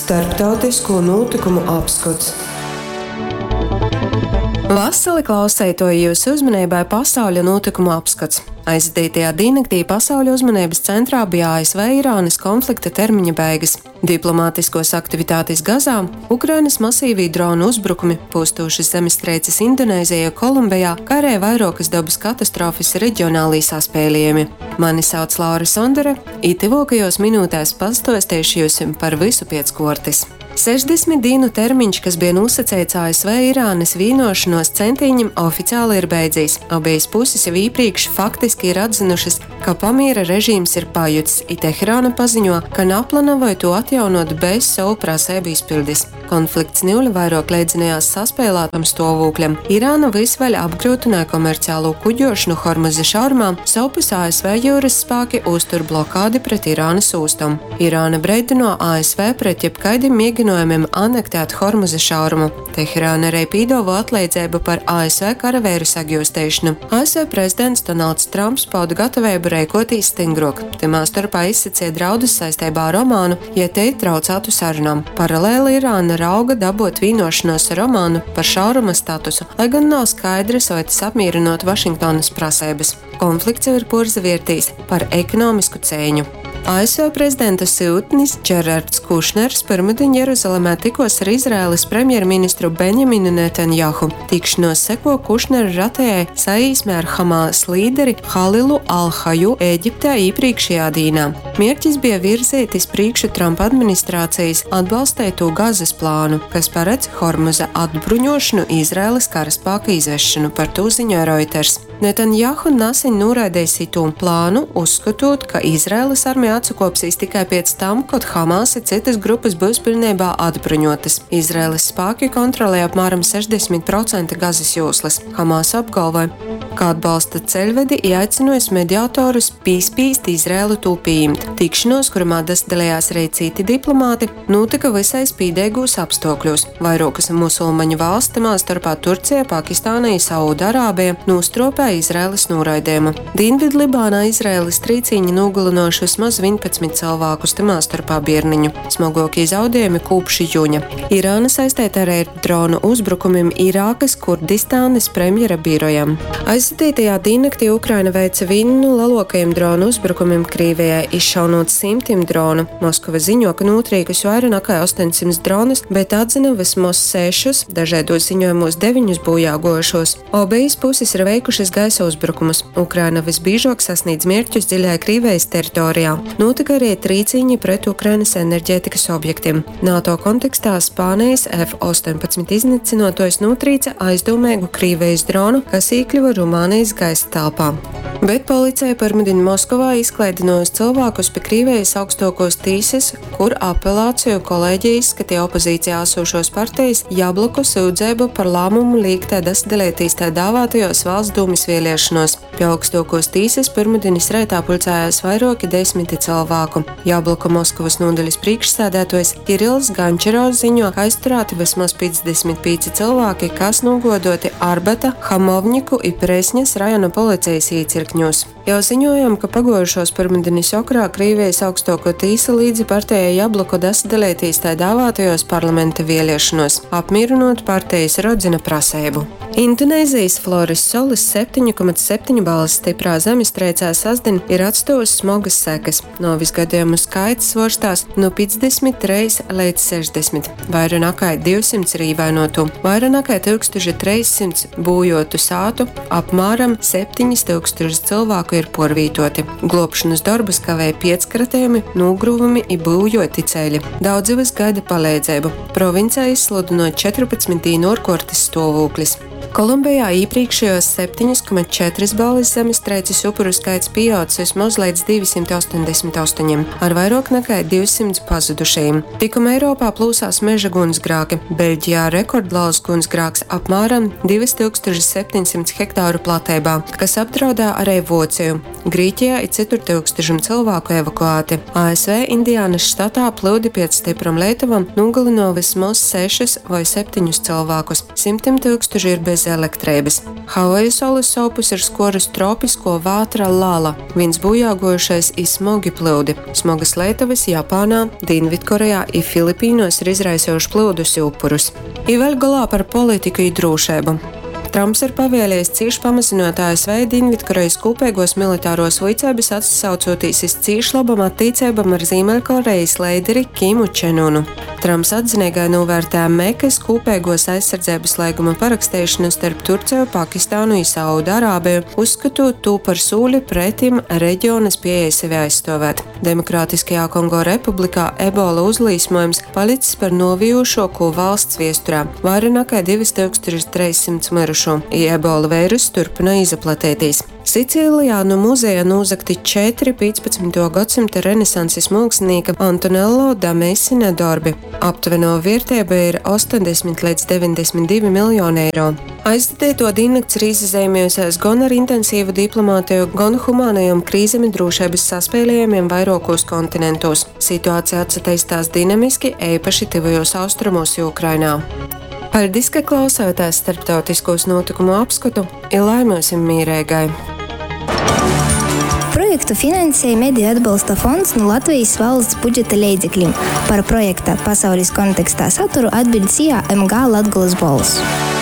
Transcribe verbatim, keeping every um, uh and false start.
Starptautisko notikumu apskats. Vasali klausētoja jūsu uzmanībai pasauļa notikumu apskats. Aizvadītajā diennakti pasauļa uzmanības centrā bija A S V Irānas konflikta termiņa beigas, diplomātiskos aktivitātes Gazā, Ukrainas masīvī dronu uzbrukumi, pūstošas zemestrīces Indonēzijā, Kolumbijā, kā arī vairākas dabas katastrofas reģionālī saspēlījumi. Mani sauc Laura Sondere, itivokajos minūtēs pastostiešu jūs par visu pēc kortes. sešdesmit dienu termiņš, kas bija nosacīts A S V Irānas vīnošanos centiņam, oficiāli ir beidzies. Abas puses jau iepriekš faktiski ir atzinušas, ka pamiera režīms ir pajutis, it Teherāna paziņo, ka neplānoja to atjaunot bez savu prasību izpildes. Konflikts ņūļa vairāk leidzinājās saspēlētam stāvokļam. Irāna visvaļ apgrūtināja komerciālo kuģošanu Hormuza šaurumā, savukārt A S V jūras spēki uztur blokādi pret Irānas ostam. Irāna breidino A S V pret jebkādiem mēģinājumiem anektēt Hormuza šaurumu. Teherāna arī pīdāvā atlīdzību par A S V karavēru sagūstēšanu. A S V prezidents Donalds Trumps pauda gatavību rīkoties stingrāk. Timā starpā izsacīja draudus saistībā ar Omānu, ja te traucētu sarunām. Paralēli Irāna rauga dabūt vīnošanos ar Omānu par šauruma statusu, lai gan nav skaidrs, vai tas apmierinot Vašingtonas prasības. Konflikts jau ir porzavērtīs par ekonomisku cēņu. A S V prezidenta siltnis Džerards Kušners pirmdien Jeruzalemē tikos ar Izraēlas premjerministru Benjaminu Netanjahu. Tikšanos seko Kušnera ratējai saīsmē ar Hamas līderi Halilu Al-Haju Ēģiptē iepriekšējā dienā. Mērķis bija virzīt iz priekšu Trumpa administrācijas atbalstīto Gazas plānu, kas paredz Hormuza atbruņošanu Izraēlas karaspēka izvešanu, par to ziņoja Reuters. Netanjahu nesen noraidīja to plānu, uzskatot, ka Izraēlas armija atsakopsīs tikai pēc tam, kad Hamas un citas grupas būs pilnībā atbruņotas. Izraēlas spēki kontrolē apmēram sešdesmit procenti Gazas joslas. Hamas apgalvoja, ka atbalsta ceļvedi ieaicinājusi mediatorus pīspīst Izraēlu to pieņemt. Tikšanos, kurā dalījās arī citi diplomāti, notika visai spīdīgos apstākļos. Vairākas musulmaņu valstis, starpā Turcija, Pakistāna un Saūdarābija, nostropēja Izraēlas noraidījumu. Dienvidlibānā Izraēlas trīcīņi nogalinojuši vismaz vienpadsmit cilvēkus, tamā starpā bērniņu. Smagokie zaudējumi kopš jūņa. Irāna saistīta arī ar dronu uzbrukumiem Irākas Kurdistānas premjera birojam. Aizvadītajā diennaktī Ukraina veica vienu no lielākajiem dronu uzbrukumiem Krievijai, izšaunot simtiem dronu. Moskva ziņo, ka notrīkus vairāk nekā astoņsimt dronus, bet atzina vismaz sešus, dažādos ziņojumos deviņus bojāgojušos. Abas puses ir veikušas gaisa uzbrukumus. Ukraina visbiežāk sasniedz mērķus dziļajā Krievijas teritorijā. Notika arī trīcīņi pret Ukrainas enerģētikas objektiem. NATO kontekstā Spānijas F astoņpadsmit iznīcinotojs notrīca aizdomīgu Krievijas dronu, kas iekļuva Rumānijas gaisa telpā. Bet policija pirmdien Moskavā izklaidinājusi cilvēkus pie Krievijas augstākos tiesas, kur apelāciju kolēģija izskatīja opozīcijā esošos partijas Jabloko sūdzību par lēmumu liekt dalīties tā dāvātajos valsts dūmis vēlēšanos. Pie augstākos tiesas pirmdienas rētā pulcējās vairāki desmiti cilvēku. Jabloko Moskavas nodaļas priekšsēdētājs Kirills Gančarovs ziņo, ka aizturēti vismaz piecdesmit pieci cilvēki, kas nogodoti Arbata, Hamovniku un Presņas rajona policijas iecirkņos. Jau ziņojam, ka pagojušos pirmdienas okrā Krievijas augstāko tīsa līdzi partijai Jabloko dalīties tā dāvātajos parlamenta vēlēšanos, apmierinot partijas rodzina prasību. Indonēzijas Floris Solis septiņi komats septiņi balvas stiprā zemestrīcē sasdien ir atstājusi smagas sekas. Novis gadījumu skaits svārstās no piecdesmit trīs līdz sešdesmit. Vairāk nekā divsimt ir ievainotu, vairāk nekā tūkstoš trīs simti būjotu sātu, apmēram septiņi tūkstoši cilvēku ir porvītoti. Globšanas darbus kavēja piecskratējumi, nogruvumi un būjoti ceļi. Daudzi vis gaida palīdzību. Provincē izsludinot četrpadsmit dienu ārkārtas stāvoklis. Kolumbijā iepriekšējos septiņi komats četri balvas zemestrīces upuru skaits pieaudzis vismaz līdz divsimt astoņdesmit astoņiem, ar vairāk nekā divsimt pazudušajiem. Tikmēr Eiropā plūsās meža gunsgrāki. Beļģijā rekordliels gunsgrāks apmēram divas tūkstošas septiņsimt hektāru platībā, kas apdraudā arī Vāciju. Grieķijā ir citur tūkstošiem cilvēku evakuēti. A S V Indiānas štatā plūdi pēc stipram lietuvam nogalino vismaz sešas vai septiņus cilvēkus. Simtiem tūkstoši ir bez elektrības. Havaju salas sopus ir skoras tropisko vātra Lala. Viens bojāgojušais ir smogi plūdi. Smogas lietuvas Japānā, Dienvidkorejā un Filipīnos ir izraisījuši plūdus upurus. I vēl galā par politiku un drošību. Trumps ir pavēlējis cīši pamazinot A S V Dienvidkorejas kopīgos militāros vicības, atsaucoties uz cīši labam attīcībam ar Ziemeļkorejas līderi Kimu Čenunu. Trumps atzinīgai novērtēja Mekas kopīgos aizsardzības līguma parakstīšanu starp Turciju, Pakistānu un Saudarābiju, uzskatot to par soli pretim reģionas pieeja sevi aizstāvēt. Demokrātiskajā Kongo republikā ebola uzlīsmojums palicis par novijošāko valsts viesturā, vairāk nekā divas tūkstotis trīs simti mirušo. Ebola vīruss turpina izplatīties. Sicīlijā no muzeja nozagti četri piecpadsmitā gadsimta renesanses mākslinieka Antonello da Messina darbi. Aptuveno vērtība ir astoņdesmit līdz deviņdesmit divi miljoni eiro. Aizdēto diennakts ir izzīmējusies gan ar intensīvu diplomātiju, gan humānajiem krīzēm un drošības saspēlējumiem vairākos kontinentos. Situācija attīstās dinamiski, īpaši tuvajos austrumos Ukrainā. Paldies, ka klausāties starptautiskos notikumu apskatu, ir laimēsim mīrēgai. Projektu finansēja Mediju atbalsta fonds no Latvijas valsts budžeta līdzekļiem. Par projekta pasaules kontekstā saturu atbild S I A M G Latgolas balss.